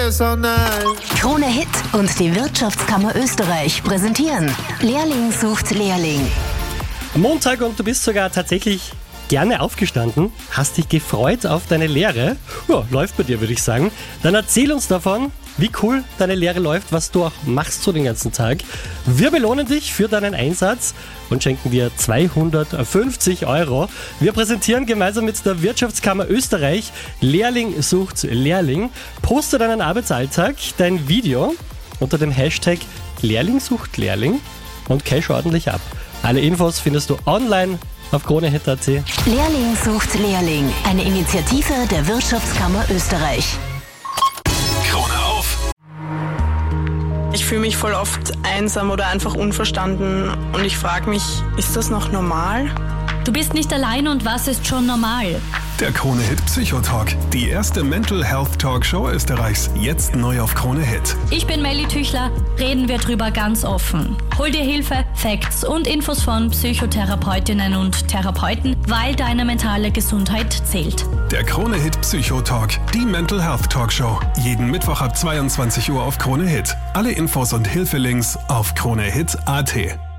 Krone Hit und die Wirtschaftskammer Österreich präsentieren Lehrling sucht Lehrling. Montag und du bist sogar tatsächlich gerne aufgestanden, hast dich gefreut auf deine Lehre. Ja, läuft bei dir, würde ich sagen. Dann erzähl uns davon, wie cool deine Lehre läuft, was du auch machst so den ganzen Tag. Wir belohnen dich für deinen Einsatz und schenken dir 250 €. Wir präsentieren gemeinsam mit der Wirtschaftskammer Österreich Lehrling sucht Lehrling. Poste deinen Arbeitsalltag, dein Video unter dem Hashtag Lehrling sucht Lehrling und cash ordentlich ab. Alle Infos findest du online auf KroneHit.at. Lehrling sucht Lehrling, eine Initiative der Wirtschaftskammer Österreich. Krone auf. Ich fühle mich voll oft einsam oder einfach unverstanden und ich frage mich, ist das noch normal? Du bist nicht allein und was ist schon normal? Der Krone Hit Psychotalk, die erste Mental Health Talkshow Österreichs, jetzt neu auf Krone Hit. Ich bin Melly Tüchler, reden wir drüber ganz offen. Hol dir Hilfe, Facts und Infos von Psychotherapeutinnen und Therapeuten, weil deine mentale Gesundheit zählt. Der Krone Hit Psychotalk, die Mental Health Talkshow, jeden Mittwoch ab 22 Uhr auf Krone Hit. Alle Infos und Hilfelinks auf KroneHit.at.